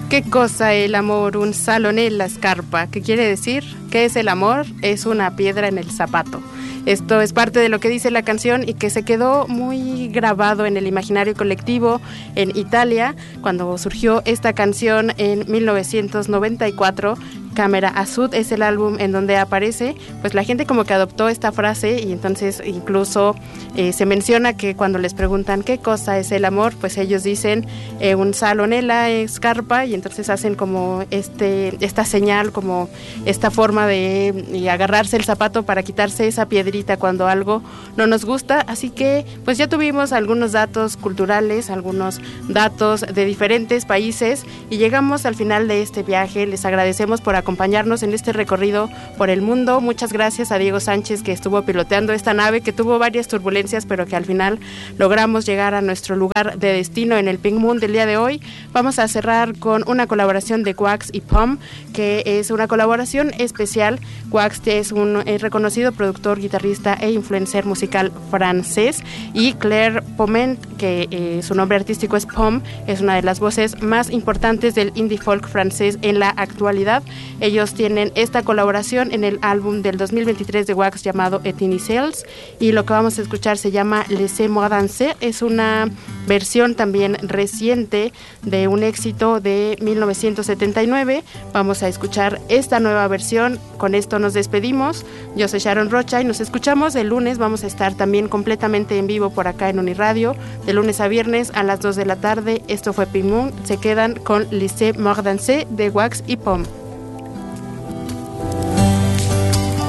¿Qué cosa el amor? Un salón en la escarpa. ¿Qué quiere decir? ¿Qué es el amor? Es una piedra en el zapato. Esto es parte de lo que dice la canción y que se quedó muy grabado en el imaginario colectivo en Italia cuando surgió esta canción en 1994. Camera Azul es el álbum en donde aparece, pues la gente como que adoptó esta frase y entonces incluso se menciona que cuando les preguntan qué cosa es el amor, pues ellos dicen un salonela escarpa y entonces hacen como esta señal, como esta forma de agarrarse el zapato para quitarse esa piedrita cuando algo no nos gusta. Así que pues ya tuvimos algunos datos culturales, algunos datos de diferentes países y llegamos al final de este viaje. Les agradecemos por acompañarnos en este recorrido por el mundo. Muchas gracias a Diego Sánchez, que estuvo piloteando esta nave, que tuvo varias turbulencias, pero que al final logramos llegar a nuestro lugar de destino en el Pink Moon del día de hoy. Vamos a cerrar con una colaboración de Wax y Pom, que es una colaboración especial. Wax es un reconocido productor, guitarrista e influencer musical francés, y Claire Poment, que su nombre artístico es Pom, es una de las voces más importantes del indie folk francés en la actualidad. Ellos tienen esta colaboración en el álbum del 2023 de Wax llamado Etincelles, y lo que vamos a escuchar se llama Laissez-moi danser. Es una versión también reciente de un éxito de 1979. Vamos a escuchar esta nueva versión. Con esto nos despedimos. Yo soy Sharon Rocha y nos escuchamos el lunes. Vamos a estar también completamente en vivo por acá en Uniradio, de lunes a viernes a las 2 de la tarde. Esto fue Pink Moon. Se quedan con Laissez-moi danser de Wax y Pom.